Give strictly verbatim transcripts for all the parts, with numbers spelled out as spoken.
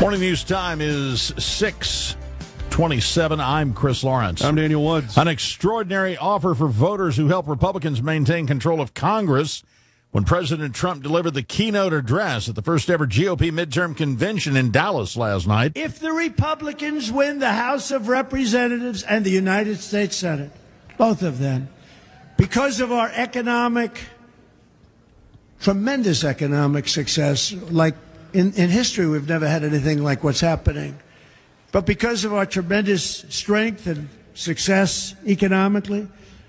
Morning news time is six twenty-seven. I'm Chris Lawrence. I'm Daniel Woods. An extraordinary offer for voters who help Republicans maintain control of Congress when President Trump delivered the keynote address at the first ever G O P midterm convention in Dallas last night. If the Republicans win the House of Representatives and the United States Senate, both of them, because of our economic, tremendous economic success, like in, in history we've never had anything like what's happening, but because of our tremendous strength and success economically,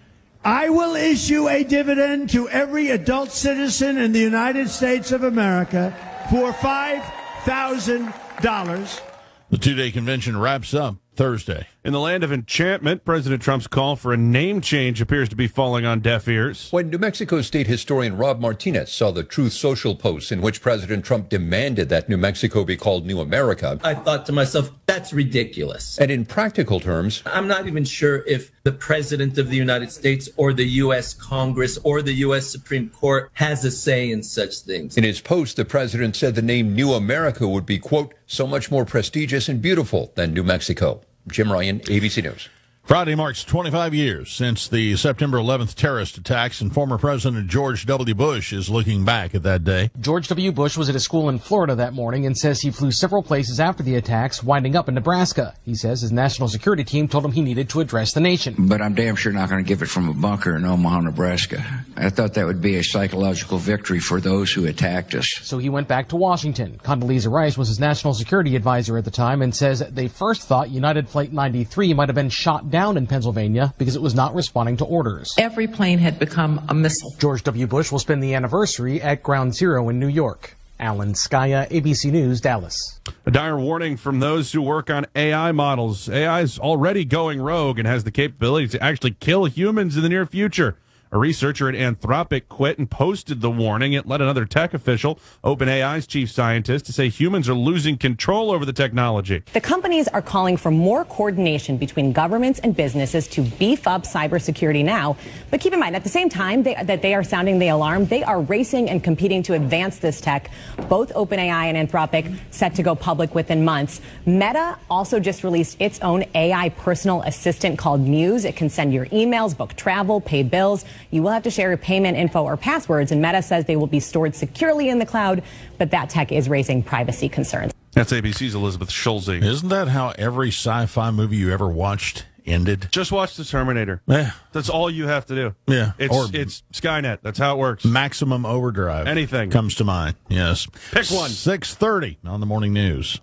I will issue a dividend to every adult citizen in the United States of America for five thousand dollars. The two-day convention wraps up Thursday. In the land of enchantment, President Trump's call for a name change appears to be falling on deaf ears. When New Mexico state historian Rob Martinez saw the Truth Social posts in which President Trump demanded that New Mexico be called New America, I thought to myself, that's ridiculous. And in practical terms, I'm not even sure if the President of the United States or the U S Congress or the U S Supreme Court has a say in such things. In his post, the president said the name New America would be, quote, so much more prestigious and beautiful than New Mexico. Jim Ryan, A B C News. Friday marks twenty-five years since the September eleventh terrorist attacks, and former President George W. Bush is looking back at that day. George W. Bush was at a school in Florida that morning and says he flew several places after the attacks, winding up in Nebraska. He says his national security team told him he needed to address the nation. But I'm damn sure not going to give it from a bunker in Omaha, Nebraska. I thought that would be a psychological victory for those who attacked us. So he went back to Washington. Condoleezza Rice was his national security advisor at the time and says they first thought United Flight ninety-three might have been shot down in Pennsylvania because it was not responding to orders. Every plane had become a missile. George W. Bush will spend the anniversary at Ground Zero in New York. Alan Skaya, A B C News, Dallas. A dire warning from those who work on A I models. A I is already going rogue and has the capability to actually kill humans in the near future. A researcher at Anthropic quit and posted the warning. It led another tech official, OpenAI's chief scientist, to say humans are losing control over the technology. The companies are calling for more coordination between governments and businesses to beef up cybersecurity now. But keep in mind, at the same time they, that they are sounding the alarm, they are racing and competing to advance this tech. Both OpenAI and Anthropic set to go public within months. Meta also just released its own A I personal assistant called Muse. It can send your emails, book travel, pay bills. You will have to share your payment info or passwords, and Meta says they will be stored securely in the cloud, but that tech is raising privacy concerns. That's A B C's Elizabeth Schulze. Isn't that how every sci-fi movie you ever watched ended? Just watch The Terminator. Yeah. That's all you have to do. Yeah. It's, or it's Skynet. That's how it works. Maximum Overdrive. Anything. Comes to mind. Yes. Pick one. six thirty on the morning news.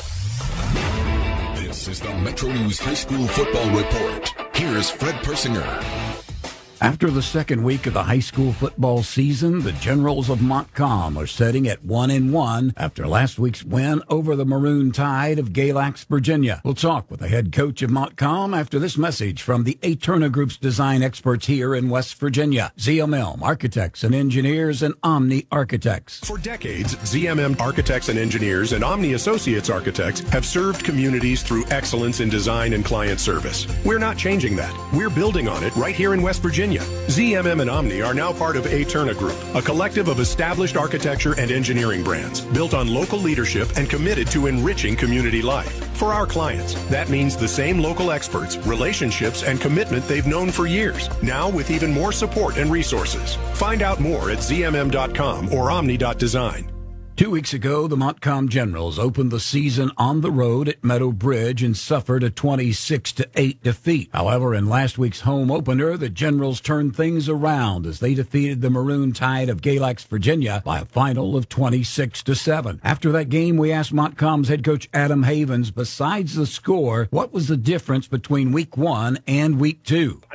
This is the Metro News High School Football Report. Here's Fred Persinger. After the second week of the high school football season, the Generals of Montcalm are sitting at one and one after last week's win over the Maroon Tide of Galax, Virginia. We'll talk with the head coach of Montcalm after this message from the Aterna Group's design experts here in West Virginia. Z M M Architects and Engineers and Omni Architects. For decades, Z M M Architects and Engineers and Omni Associates Architects have served communities through excellence in design and client service. We're not changing that. We're building on it right here in West Virginia. Z M M and Omni are now part of Aterna Group, a collective of established architecture and engineering brands built on local leadership and committed to enriching community life. For our clients, that means the same local experts, relationships, and commitment they've known for years, now with even more support and resources. Find out more at z m m dot com or omni dot design. Two weeks ago, the Montcalm Generals opened the season on the road at Meadow Bridge and suffered a twenty-six to eight defeat. However, in last week's home opener, the Generals turned things around as they defeated the Maroon Tide of Galax, Virginia by a final of twenty-six to seven. After that game, we asked Montcalm's head coach Adam Havens, besides the score, what was the difference between week one and week two?